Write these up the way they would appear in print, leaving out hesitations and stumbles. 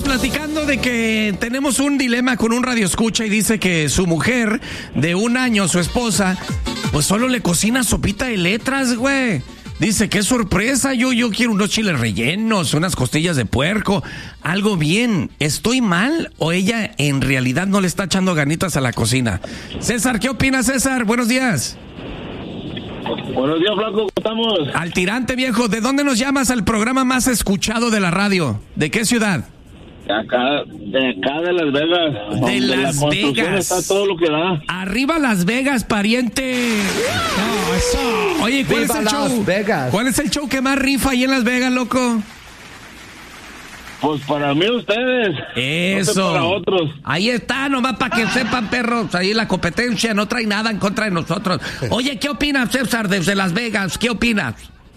platicando de que tenemos un dilema con un radioescucha y dice que su mujer de 1 año, su esposa, pues solo le cocina sopita de letras, güey. Dice, qué sorpresa, yo quiero unos chiles rellenos, unas costillas de puerco, algo bien. ¿Estoy mal o ella en realidad no le está echando ganitas a la cocina? César, ¿qué opinas, César? Buenos días. Buenos días, Flaco, ¿cómo estamos? Al tirante, viejo. ¿De dónde nos llamas al programa más escuchado de la radio? ¿De qué ciudad? De acá de Las Vegas. De Las Vegas. Está todo lo que da. Arriba Las Vegas, pariente. No, eso. Oye, ¿cuál es el show? ¿Cuál es el show que más rifa ahí en Las Vegas, loco? Pues para mí ustedes. Eso. No sé para otros. Ahí está, nomás para que sepan, perros. Ahí la competencia no trae nada en contra de nosotros. Oye, ¿qué opinas, César, desde Las Vegas? ¿Qué opinas?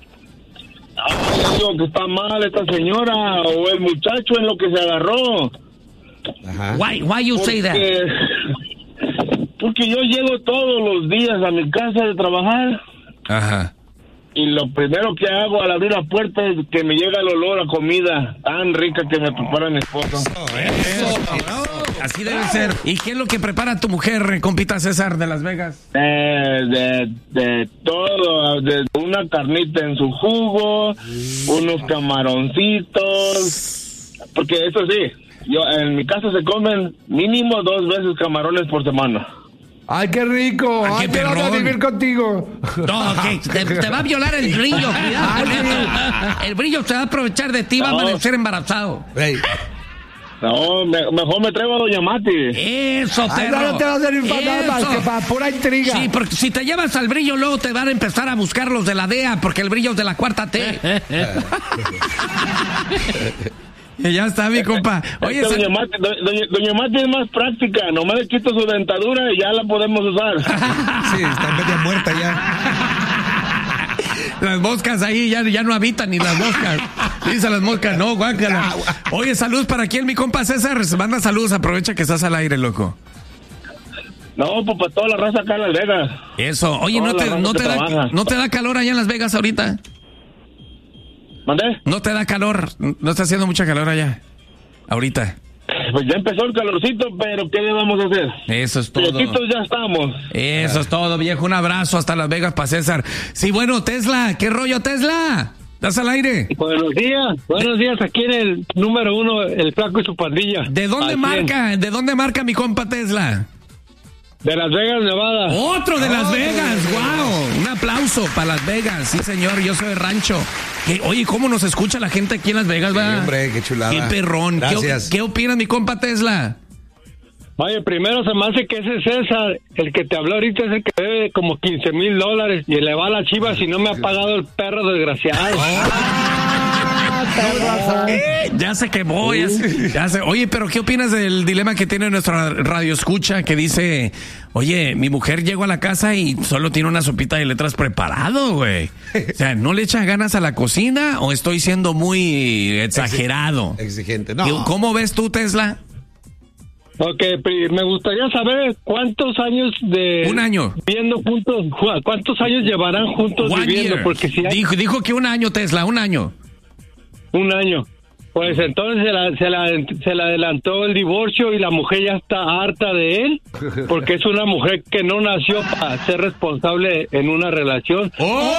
Digo que está mal esta señora o el muchacho en lo que se agarró. Ajá. Why you say that? Porque yo llego todos los días a mi casa de trabajar. Ajá. Y lo primero que hago al abrir la puerta es que me llega el olor a comida tan rica que me prepara mi esposa. Eso. Así debe ser. ¿Y qué es lo que prepara tu mujer, compita César, de Las Vegas? De todo, de una carnita en su jugo, unos camaroncitos, porque eso sí, en mi casa se comen mínimo 2 veces camarones por semana. ¡Ay, qué rico! ¡Ay, qué perrón! ¡Quiero vivir contigo! No, que te va a violar el brillo, cuidado. El brillo se va a aprovechar de ti, va a amanecer embarazado. Hey. No, mejor me traigo a Doña Mati. Eso, perro. No te va a servir para nada más que para pura intriga. Sí, porque si te llevas al brillo, luego te van a empezar a buscar los de la DEA, porque el brillo es de la 4T. Ya está, mi compa. Oye, Doña Mati es más práctica. Nomás le quito su dentadura y ya la podemos usar. Sí, está media muerta ya. Las moscas ahí ya no habitan ni las moscas. Dice las moscas, no, guácala. Oye, salud para quién, mi compa César. Manda saludos, aprovecha que estás al aire, loco. No, pues para toda la raza acá en Las Vegas. Eso. Oye, ¿no te da calor allá en Las Vegas ahorita? ¿Mandé? ¿No te da calor? ¿No está haciendo mucha calor allá? Ahorita. Pues ya empezó el calorcito, pero ¿qué le vamos a hacer? Eso es todo. Quietitos ya estamos. Eso es todo, viejo. Un abrazo hasta Las Vegas para César. Sí, bueno, Tesla. ¿Qué rollo, Tesla? ¿Estás al aire? Buenos días. Aquí en el número 1, el Flaco y su pandilla. ¿De dónde marca mi compa Tesla? De Las Vegas, Nevada. ¡Otro de Las Vegas! ¡Wow! Un aplauso para Las Vegas. Sí, señor, yo soy de rancho. Oye, ¿cómo nos escucha la gente aquí en Las Vegas, va? Sí, hombre, qué chulada. ¡Qué perrón! Gracias. ¿Qué opina mi compa Tesla? Oye, primero se me hace que ese César, el que te habló ahorita, es el que debe como $15,000 y le va a la chiva si no me ha pagado el perro desgraciado. Ya se quemó, ya se. Oye, pero ¿qué opinas del dilema que tiene nuestra radioescucha que dice, oye, mi mujer llegó a la casa y solo tiene una sopita de letras preparado, güey? O sea, ¿no le echa ganas a la cocina o estoy siendo muy exagerado? Exigente, no. ¿Cómo ves tú, Tesla? Ok, me gustaría saber cuántos años de... 1 año. Viviendo juntos, ¿cuántos años llevarán juntos viviendo? Year. Porque si hay... Dijo que 1 año, Tesla, 1 año. 1 año. Pues entonces se le adelantó el divorcio y la mujer ya está harta de él, porque es una mujer que no nació para ser responsable en una relación.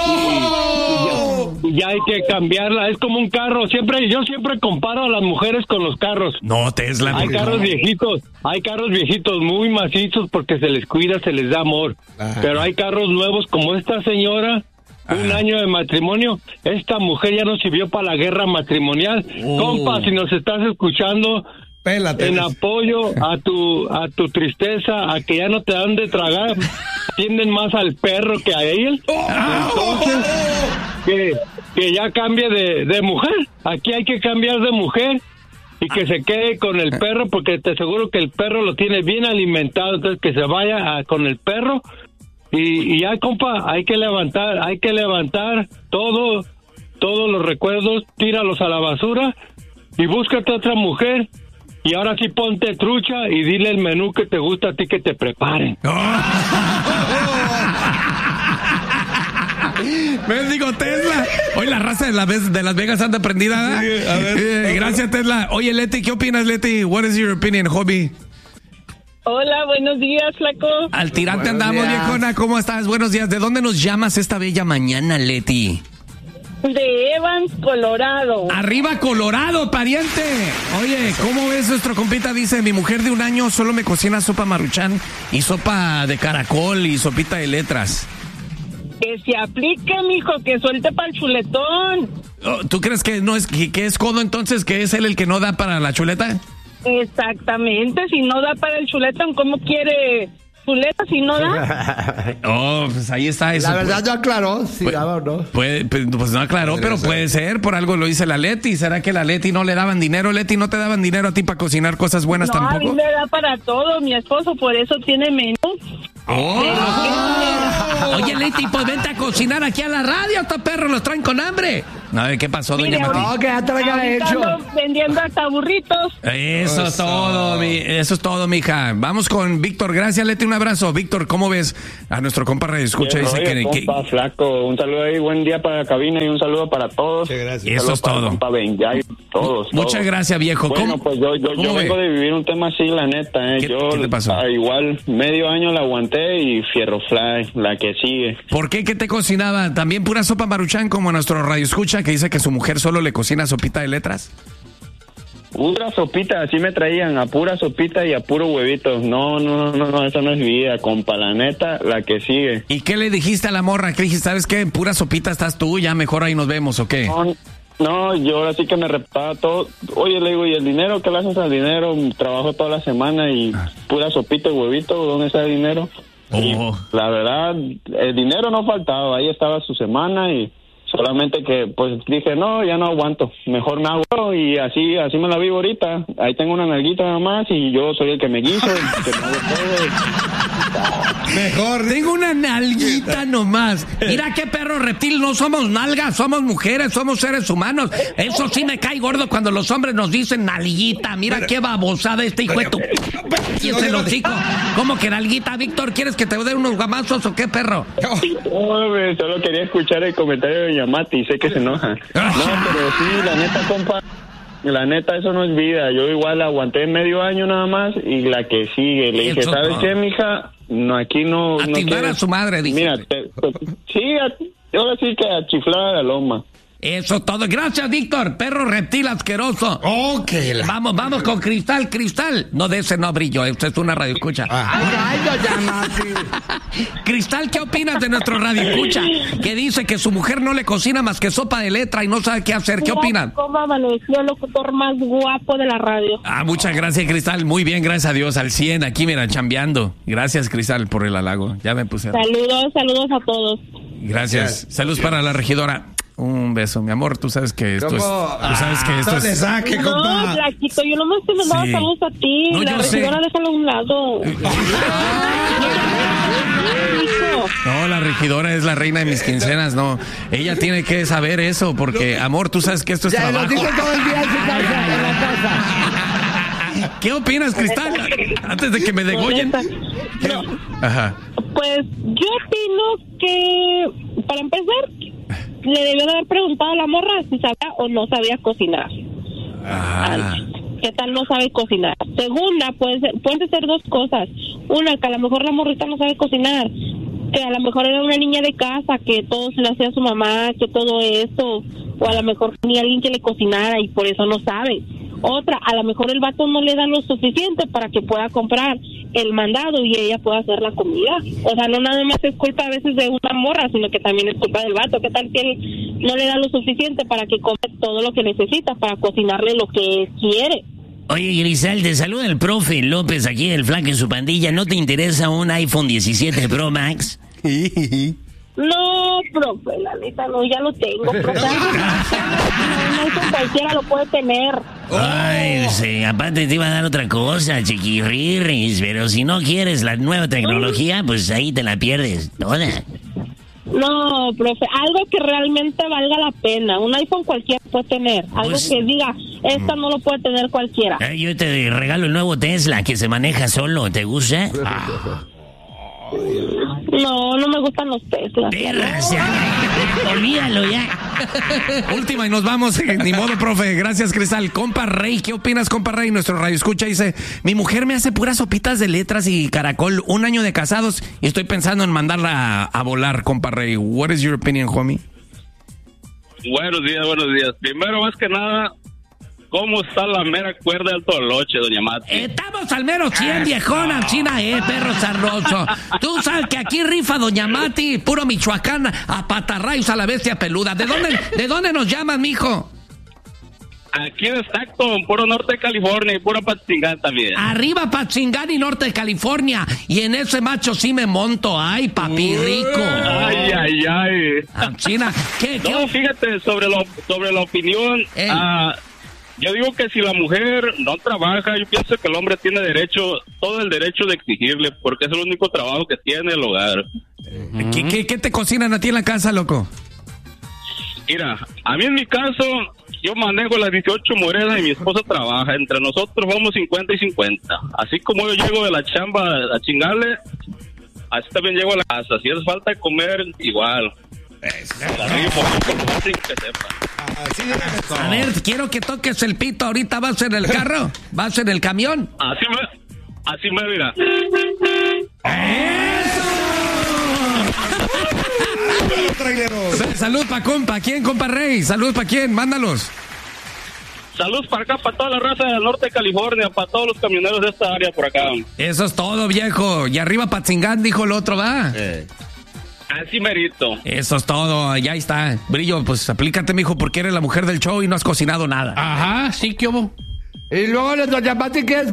Y ya hay que cambiarla. Es como un carro. Yo siempre comparo a las mujeres con los carros. No, Tesla. Hay carros viejitos muy macizos porque se les cuida, se les da amor. Pero hay carros nuevos como esta señora. 1 año de matrimonio, esta mujer ya no sirvió para la guerra matrimonial. Compa, si nos estás escuchando, pélate, en apoyo a tu tristeza, a que ya no te dan de tragar, tienden más al perro que a él. Entonces, que ya cambie de mujer. Aquí hay que cambiar de mujer y que se quede con el perro, porque te aseguro que el perro lo tiene bien alimentado. Entonces, que se vaya con el perro. Y ya, compa, hay que levantar todos los recuerdos, tíralos a la basura y búscate otra mujer. Y ahora sí ponte trucha y dile el menú que te gusta a ti que te preparen. Mendigo Tesla. Hoy la raza de Las Vegas anda prendida. Sí, a ver. Gracias, Tesla. Oye, Leti, ¿qué opinas, Leti? What is your opinion, hobby? Hola, buenos días, flaco. Al tirante Buenos andamos, días. viejona. ¿Cómo estás? Buenos días. ¿De dónde nos llamas esta bella mañana, Leti? De Evans, Colorado. Arriba, Colorado, pariente. Oye, ¿cómo ves nuestro compita? Dice, mi mujer de 1 año solo me cocina sopa Maruchan y sopa de caracol y sopita de letras. Que se aplique, mijo, que suelte para el chuletón. Oh, ¿tú crees que no es que es codo entonces, que es él el que no da para la chuleta? Exactamente, si no da para el chuletón, ¿cómo quiere chuleta si no da? Oh, pues ahí está eso. La verdad no aclaró si Pues- daba o no. Pues no aclaró, Podría pero ser. puede ser, por algo lo dice la Leti. ¿Será que la Leti no le daban dinero? Leti, ¿no te daban dinero a ti para cocinar cosas buenas No, a mí tampoco? me da para todo, mi esposo, por eso tiene menú. Oh. Oye, Leti, pues vente a cocinar aquí a la radio. Estos perros los traen con hambre. A ver, ¿qué pasó, doña Mire, Mati? No, que ya te lo haya Ahorita hecho. ando vendiendo hasta burritos. Eso es todo, eso es todo, mija. Vamos con Víctor. Gracias, Leti, un abrazo. Víctor, ¿cómo ves a nuestro compa Radio Escucha? Bien, Dice oye, compa, flaco, un saludo ahí, buen día para la cabina y un saludo para todos. Muchas gracias. Eso Saludo es para todo. compa Benjay, todos. Muchas gracias, viejo. Bueno, ¿Cómo? pues yo ¿Cómo vengo ve? de vivir un tema así, la neta, ¿Qué Yo te pasó? igual medio año la aguanté y fierro fly, la que sigue. ¿Por qué? ¿Qué te cocinaba? ¿También pura sopa Maruchan como nuestro Radio Escucha que dice que su mujer solo le cocina sopita de letras? Pura sopita, así me traían, a pura sopita y a puro huevito. No, eso no es vida, compa, la neta, la que sigue. ¿Y qué le dijiste a la morra? ¿Qué dijiste? ¿Sabes qué? Pura sopita estás tú, ya mejor ahí nos vemos, ¿o qué? No, yo ahora sí que me reptaba todo. Oye, le digo, ¿y el dinero? ¿Qué le haces al dinero? Trabajo toda la semana y pura sopita y huevito, ¿dónde está el dinero? Y Oh. la verdad, el dinero no faltaba, ahí estaba su semana y solamente que pues dije, no, ya no aguanto, mejor me hago y así me la vivo ahorita. Ahí tengo una nalguita nada más y yo soy el que me guiso, el que me hago todo. Mejor. Tengo una nalguita nomás. Mira qué perro reptil, no somos nalgas, somos mujeres, somos seres humanos. Eso sí me cae gordo cuando los hombres nos dicen nalguita. Mira qué babosada este hijo de tu... Y es el hocico. ¿Cómo que nalguita, Víctor? ¿Quieres que te dé unos gamazos o qué, perro? Hombre, solo quería escuchar el comentario de Yamati, sé que se enoja. No, pero sí, la neta, compa, la neta, eso no es vida. Yo igual aguanté medio año nada más y la que sigue. Le dije, Eso ¿sabes no. qué, mija? No, aquí no... A no timbar quieres- a su madre, dijiste. Mira, sí, ahora sí que a chiflar a la loma. Eso todo. Gracias, Víctor. Perro reptil asqueroso. Ok. Vamos con Cristal. Cristal. No, de ese no brillo. Esto es una radio escucha. Ay, no llamaste. Cristal, ¿qué opinas de nuestro radio escucha? Que dice que su mujer no le cocina más que sopa de letra y no sabe qué hacer. ¿Qué opinan? ¿Cómo amaneció el locutor más guapo de la radio? Ah, muchas gracias, Cristal. Muy bien, gracias a Dios. Al 100, aquí, mira, chambeando. Gracias, Cristal, por el halago. Ya me puse. Saludos a todos. Gracias. Saludos para la regidora. Un beso, mi amor. Tú sabes que esto es. Tú sabes que esto No le es. saque, No, compa. Flaquito, yo nomás te mandaba Sí. saludos a ti. No, la yo sé. regidora, déjalo a un lado. No, la regidora es la reina de mis quincenas, no. Ella tiene que saber eso, porque, amor, tú sabes que esto es Ya lo trabajo. dijo todo el día en su casa, en la casa. ¿Qué opinas, Cristal? Antes de que me degollen. No, Ajá. pues yo opino que, para empezar, le debió de haber preguntado a la morra si sabía o no sabía cocinar. Ah. ¿Qué tal no sabe cocinar? Segunda, pueden ser dos cosas. Una, que a lo mejor la morrita no sabe cocinar, que a lo mejor era una niña de casa, que todo se le hacía a su mamá, que todo eso, o a lo mejor tenía alguien que le cocinara y por eso no sabe. Otra, a lo mejor el vato no le da lo suficiente para que pueda comprar el mandado y ella pueda hacer la comida. O sea, no nada más es culpa a veces de una morra, sino que también es culpa del vato. ¿Qué tal que él no le da lo suficiente para que compre todo lo que necesita para cocinarle lo que él quiere? Oye, Grisal, te saluda el profe López aquí, el flaco en su pandilla. ¿No te interesa un iPhone 17 Pro Max? No, profe, la neta no, ya lo tengo, profe. No, cualquiera lo puede tener. Ay, sí, aparte te iba a dar otra cosa, chiquirrirris, pero si no quieres la nueva tecnología, pues ahí te la pierdes toda. No, profe, algo que realmente valga la pena. Un iPhone cualquiera puede tener. Algo Pues- que diga, esta no lo puede tener cualquiera. Yo te regalo el nuevo Tesla que se maneja solo, ¿te gusta? No, no me gustan los Teslas. Perra, Olvídalo ya. Última y nos vamos. Ni modo, profe. Gracias, Cristal. Compa Rey, ¿qué opinas, compa Rey? Nuestro radio escucha dice: mi mujer me hace puras sopitas de letras y caracol, 1 año de casados y estoy pensando en mandarla a volar, compa Rey. What is your opinion, homie? Buenos días. Primero, más que nada, ¿cómo está la mera cuerda del toloche, doña Mati? Estamos al mero 100, viejona, china, perro sarnoso. Tú sabes que aquí rifa doña Mati, puro Michoacán, a patarrayos a la bestia peluda. ¿De dónde nos llaman, mijo? Aquí de Stockton, puro norte de California y puro Patzingán también. Arriba Patzingán y norte de California. Y en ese macho sí me monto. Ay, papi rico. Ay. China, ¿qué? No, fíjate, sobre la opinión, yo digo que si la mujer no trabaja, yo pienso que el hombre tiene todo el derecho de exigirle, porque es el único trabajo que tiene el hogar. ¿Qué te cocinan a ti en la casa, loco? Mira, a mí en mi caso, yo manejo las 18 moredas y mi esposa trabaja. Entre nosotros vamos 50 y 50. Así como yo llego de la chamba a chingarle, así también llego a la casa. Si hace falta comer, igual. A ver, quiero que toques el pito. Ahorita vas en el carro, vas en el camión. Así me mira. Salud pa' compa. ¿Quién, compa Rey? Salud pa' quién, mándalos. Saludos para acá, para toda la raza del norte de California, para todos los camioneros de esta área por acá. Eso es todo, viejo. Y arriba Patzingán, dijo el otro, ¿va? Así merito. Eso es todo, ya está. Brillo, pues aplícate, mijo, porque eres la mujer del show y no has cocinado nada. Ajá, sí, ¿qué hubo? Y luego les doña Mati, ¿qué es?